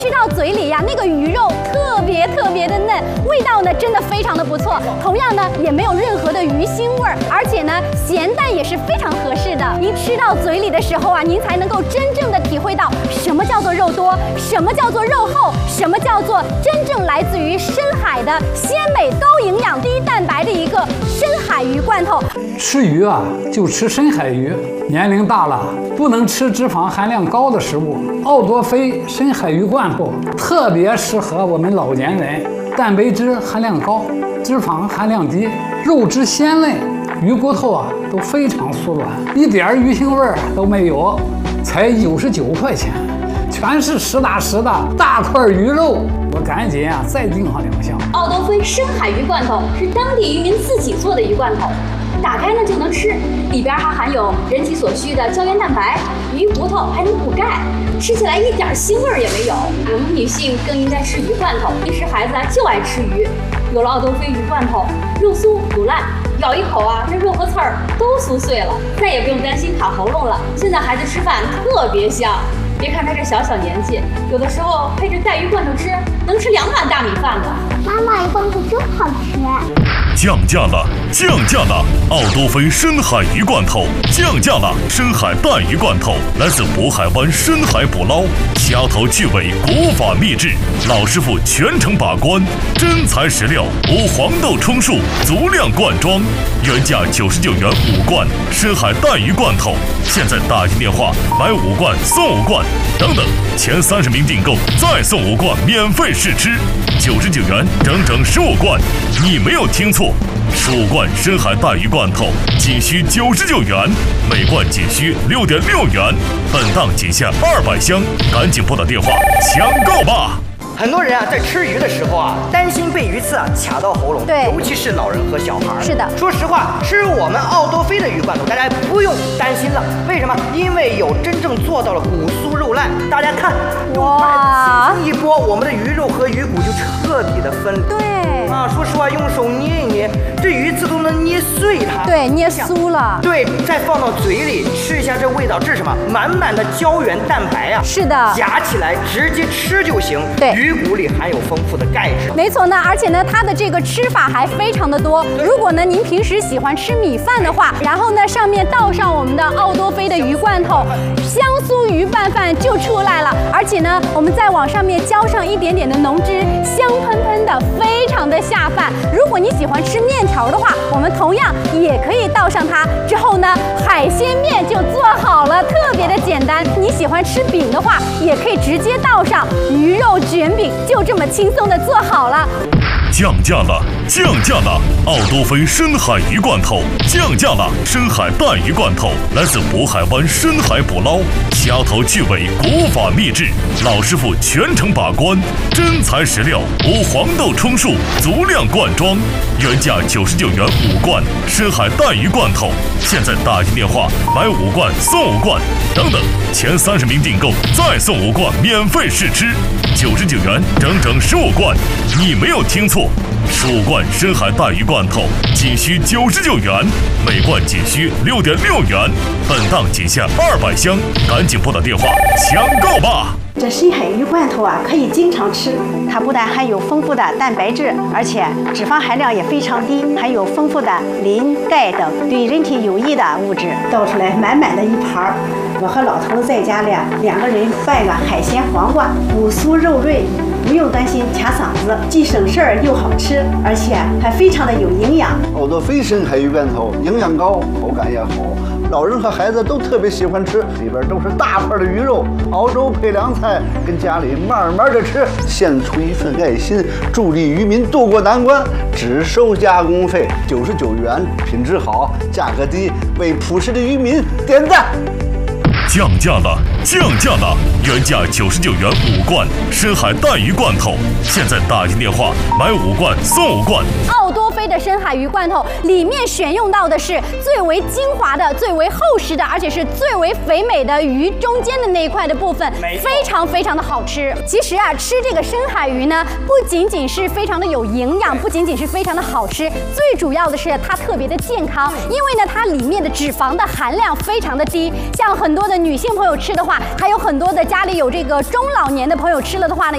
吃到嘴里呀，那个鱼肉特别的嫩，味道呢真的非常的不错。同样呢，也没有任何的鱼腥味儿，而且呢，咸淡也是非常合适的。您吃到嘴里的时候啊，您才能够真正的体会到什么叫做肉多，什么叫做肉厚，什么叫做真正来自于深海的鲜美、高营养、低蛋白的一个深海鱼罐头。 吃鱼啊，就吃深海鱼。年龄大了，不能吃脂肪含量高的食物。奥多菲深海鱼罐头特别适合我们老年人，蛋白质含量高，脂肪含量低，肉质鲜嫩，鱼骨头啊都非常酥软，一点鱼腥味儿都没有，才99块钱，全是实打实的大块鱼肉。我赶紧啊再订上2箱。 奥多菲深海鱼罐头是当地渔民自己做的鱼罐头。打开呢就能吃，里边还含有人体所需的胶原蛋白，鱼骨头还能补钙，吃起来一点腥味也没有。我们女性更应该吃鱼罐头，平时孩子就爱吃鱼，有了奥多菲鱼罐头，肉酥不烂，咬一口啊，这肉和刺儿都酥碎了，再也不用担心卡喉咙了。现在孩子吃饭特别香，别看他这小年纪，有的时候配着带鱼罐头吃，能吃2碗大米饭呢。 妈妈，鱼罐头真好吃。 降价了！奥多菲深海鱼罐头降价了！深海带鱼罐头来自渤海湾深海捕捞，掐头去尾，古法秘制，老师傅全程把关，真材实料，无黄豆充数，足量灌装，原价99元5罐。深海带鱼罐头现在打进电话买5罐送5罐，等等，前30名订购再送5罐免费试吃，99元整15罐，你没有听错，15罐深海带鱼罐头仅需99元，每罐仅需6.6元，本档仅限200箱，赶紧拨打电话抢购吧！ 很多人啊，在吃鱼的时候啊，担心被鱼刺啊卡到喉咙， 对， 尤其是老人和小孩。 是的， 说实话，吃我们奥多菲的鱼罐头，大家不用担心了。为什么？因为有真正做到了骨酥肉烂。大家看，用筷子轻轻一拨，我们的鱼肉和鱼骨就彻底的分离。 对啊，说实话，用手捏一捏，这鱼刺都能捏碎它。 对，捏酥了。 对，再放到嘴里吃一下，这味道这是什么？满满的胶原蛋白啊！ 是的， 夹起来直接吃就行。 对， 鱼骨里含有丰富的钙质。 没错呢，而且呢，它的这个吃法还非常的多。如果呢您平时喜欢吃米饭的话，然后呢上面倒上我们的奥多菲的鱼罐头，香酥鱼拌饭就出来了。而且呢，我们再往上面浇上一点点的浓汁，香喷喷的，非常的下饭。如果你喜欢吃面条的话，我们同样也可以倒上它。之后呢，海鲜面就做好了，特别的简单。你喜欢吃饼的话，也可以直接倒上鱼肉卷饼，就这么轻松的做好了。 降价了！奥多菲深海鱼罐头降价了！深海带鱼罐头来自渤海湾深海捕捞，掐头去尾，古法秘制，老师傅全程把关，真材实料，无黄豆充数，足量灌装，原价99元5罐。深海带鱼罐头现在打进电话买5罐送5罐，等等，前30名订购再送5罐免费试吃，99元整15罐，你没有听错，15罐深海带鱼罐头仅需99元，每罐仅需6.6元，本档仅限200箱，赶紧拨打电话抢购吧！ 这深海鱼罐头啊，可以经常吃。它不但含有丰富的蛋白质，而且脂肪含量也非常低，含有丰富的磷、钙等对人体有益的物质。倒出来满满的一盘儿，我和老头子在家里2个人拌个海鲜黄瓜，骨酥肉润，不用担心卡嗓子，既省事儿又好吃，而且还非常的有营养。 奥多菲深海鱼罐头营养高，口感也好，老人和孩子都特别喜欢吃，里边都是大块的鱼肉，熬粥配凉菜，跟家里慢慢的吃，献出一份爱心，助力渔民渡过难关，只收加工费99元，品质好，价格低，为朴实的渔民点赞。 降价了！原价99元5罐，深海带鱼罐头现在打进电话买5罐送5罐。 奥多菲的深海鱼罐头里面选用到的是最为精华的、最为厚实的，而且是最为肥美的鱼中间的那一块的部分，非常的好吃。其实啊，吃这个深海鱼呢，不仅仅是非常的有营养，不仅仅是非常的好吃，最主要的是它特别的健康，因为呢它里面的脂肪的含量非常的低，像很多的女性朋友吃的话，还有很多的家里有这个中老年的朋友吃了的话呢，